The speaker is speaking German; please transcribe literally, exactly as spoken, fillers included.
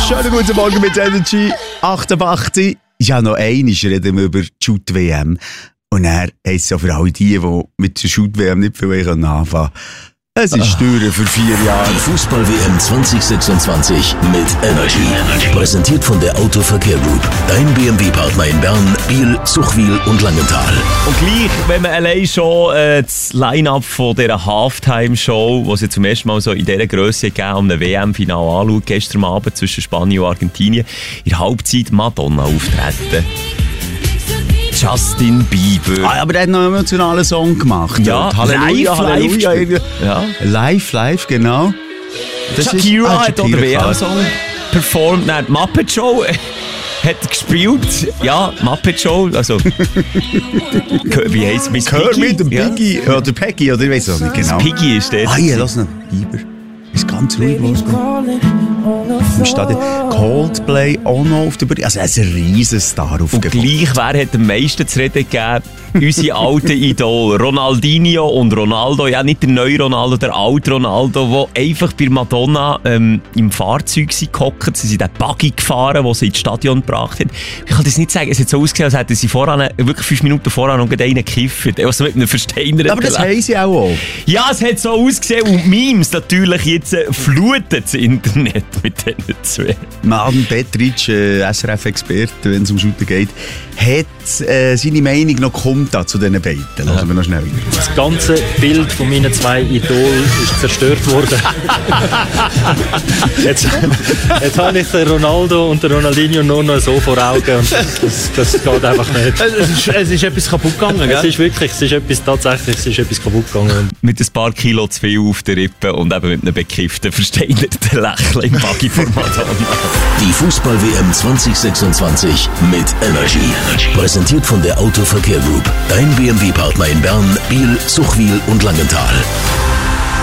Schönen guten Morgen mit Energy. achtundachtzig. Ja, noch einmal reden wir über die Shoot-W M. Und er heisst ja für all die, die mit der Shoot-W M nicht viel anfangen können. Es ist Steuern für vier Jahre. Die Fußball-W M zwanzig sechsundzwanzig mit Energy. Präsentiert von der Autoverkehr Group. Dein B M W-Partner in Bern, Biel, Suchwil und Langenthal. Und gleich, wenn man allein schon äh, das Line-Up von dieser Halftime-Show, die sie zum ersten Mal so in dieser Grösse gegeben um ein W M-Finale anschaut, gestern Abend zwischen Spanien und Argentinien, in der Halbzeit Madonna auftreten. Justin Bieber. Ah, aber der hat noch einen emotionalen Song gemacht. Ja, Halleluja, live, Halleluja. live. Ja. Live, live, genau. Das Shakira ist, ah, hat auch den W M-Song performt. Nein, die Muppet Show hat gespielt. Ja, Muppet Show. Also, wie heisst Miss Piggy? Kermit und Piggy. Ja. Oder Peggy, oder ich weiß auch nicht genau. Miss Piggy ist der. Ah ja, lass noch. Bieber. Ist ganz ruhig losgegangen. Im Stadion. Coldplay auch noch auf der Bühne. Also, er ist ein Riesenstar auf der Bühne. Und gleich, wer hat am meisten zu reden gegeben? Unsere alten Idole. Ronaldinho und Ronaldo. Ja, nicht der neue Ronaldo, der alte Ronaldo, der einfach bei Madonna ähm, im Fahrzeug gehockt. Sie sind den Buggy gefahren, den sie ins Stadion gebracht haben. Ich kann das nicht sagen. Es hat so ausgesehen, als hätten sie voran, wirklich fünf Minuten voran noch einen gekifft. Also mit einem Versteiner. Aber das haben sie auch, auch. Ja, es hat so ausgesehen. Und Memes natürlich jetzt äh, fluten das Internet mit diesen zwei. Martin Petric, äh, S R F-Experte, wenn es um Shooter geht, hat äh, seine Meinung noch kommt zu diesen beiden. Lassen ja. wir noch schnell wieder. Das ganze Bild von meinen zwei Idolen ist zerstört worden. jetzt, jetzt habe ich den Ronaldo und den Ronaldinho nur noch so vor Augen. Und das, das geht einfach nicht. Es ist, es ist etwas kaputt gegangen, gell? Es ist wirklich, es ist etwas, tatsächlich, es ist etwas kaputt gegangen. Mit ein paar Kilo zu viel auf der Rippe und eben mit einem bekifften, versteinerten Lächeln im Buggy von Madonna. Die Fußball-W M zwanzig sechsundzwanzig mit Energy. Präsentiert von der Autoverkehr Group. Dein B M W-Partner in Bern, Biel, Suchwil und Langenthal.